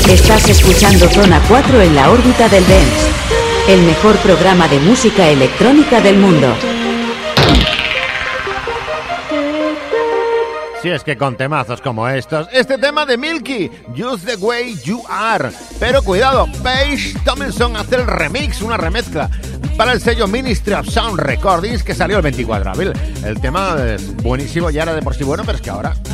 Estás escuchando Zona 4 en la órbita del dance. El mejor programa de música electrónica del mundo. Si es que con temazos como estos, este tema de Milky, Just the Way You Are. Pero cuidado, Paige Tomlinson hace el remix, una remezcla, para el sello Ministry of Sound Recordings que salió el 24 de abril. El tema es buenísimo, ya era de por sí bueno, pero es que ahora